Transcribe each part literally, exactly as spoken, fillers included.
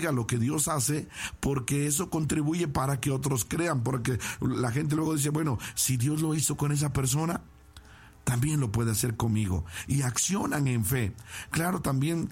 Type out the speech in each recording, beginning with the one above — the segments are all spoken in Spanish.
diga lo que Dios hace, porque eso contribuye para que otros crean, porque la gente luego dice, bueno, si Dios lo hizo con esa persona, también lo puede hacer conmigo, y accionan en fe. Claro, también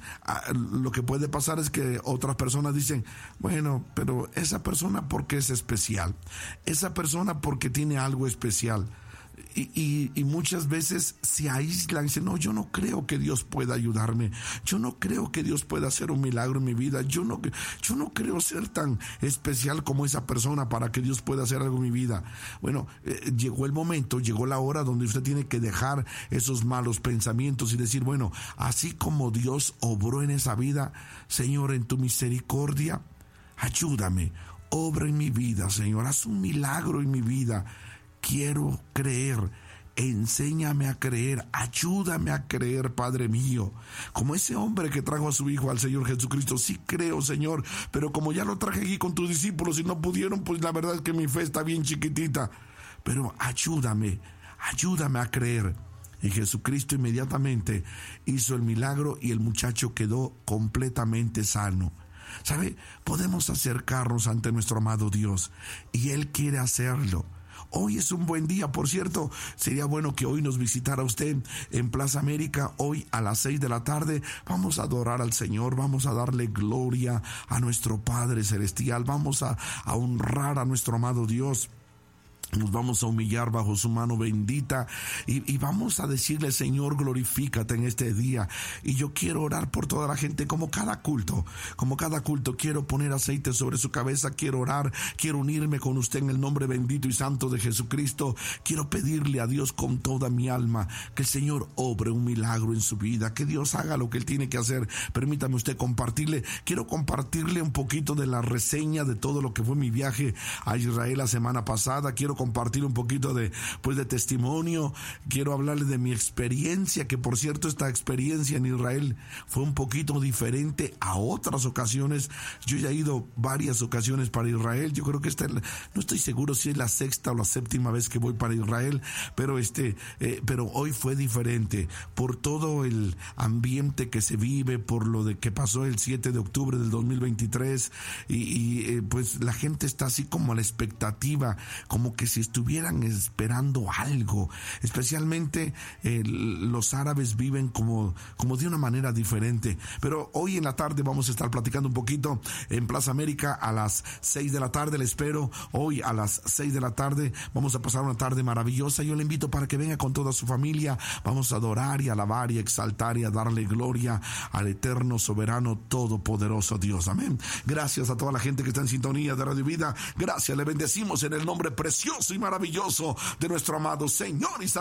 lo que puede pasar es que otras personas dicen, bueno, pero esa persona porque es especial, esa persona porque tiene algo especial. Y, y, y muchas veces se aíslan y dicen, no, yo no creo que Dios pueda ayudarme, yo no creo que Dios pueda hacer un milagro en mi vida, yo no, yo no creo ser tan especial como esa persona para que Dios pueda hacer algo en mi vida. Bueno, eh, llegó el momento, llegó la hora donde usted tiene que dejar esos malos pensamientos y decir, bueno, así como Dios obró en esa vida, Señor, en tu misericordia, ayúdame, obra en mi vida, Señor, haz un milagro en mi vida. Quiero creer, enséñame a creer, ayúdame a creer, Padre mío. Como ese hombre que trajo a su hijo al Señor Jesucristo, sí creo, Señor, pero como ya lo traje aquí con tus discípulos y no pudieron, pues la verdad es que mi fe está bien chiquitita. Pero ayúdame, ayúdame a creer. Y Jesucristo inmediatamente hizo el milagro y el muchacho quedó completamente sano. ¿Sabe? Podemos acercarnos ante nuestro amado Dios y Él quiere hacerlo. Hoy es un buen día, por cierto, sería bueno que hoy nos visitara usted en Plaza América, hoy a las seis de la tarde. Vamos a adorar al Señor, vamos a darle gloria a nuestro Padre Celestial, vamos a, a honrar a nuestro amado Dios. Nos vamos a humillar bajo su mano bendita y, y vamos a decirle, Señor, glorifícate en este día. Y yo quiero orar por toda la gente, como cada culto, como cada culto, quiero poner aceite sobre su cabeza, quiero orar, quiero unirme con usted en el nombre bendito y santo de Jesucristo. Quiero pedirle a Dios con toda mi alma que el Señor obre un milagro en su vida, que Dios haga lo que Él tiene que hacer. Permítame usted compartirle, quiero compartirle un poquito de la reseña de todo lo que fue mi viaje a Israel la semana pasada. Quiero compartir un poquito de, pues, de testimonio. Quiero hablarle de mi experiencia, que por cierto esta experiencia en Israel fue un poquito diferente a otras ocasiones. Yo ya he ido varias ocasiones para Israel. Yo creo que esta, no estoy seguro si es la sexta o la séptima vez que voy para Israel, pero este, eh, pero hoy fue diferente por todo el ambiente que se vive, por lo de que pasó el siete de octubre del dos mil veintitrés y, y eh, pues la gente está así como a la expectativa, como que si estuvieran esperando algo. Especialmente eh, los árabes viven como, como de una manera diferente. Pero hoy en la tarde vamos a estar platicando un poquito en Plaza América a las seis de la tarde. Le espero hoy a las seis de la tarde. Vamos a pasar una tarde maravillosa. Yo le invito para que venga con toda su familia. Vamos a adorar y alabar y exaltar y a darle gloria al eterno, soberano, todopoderoso Dios. Amén. Gracias a toda la gente que está en sintonía de Radio Vida. Gracias, le bendecimos en el nombre precioso y maravilloso de nuestro amado Señor y Salvador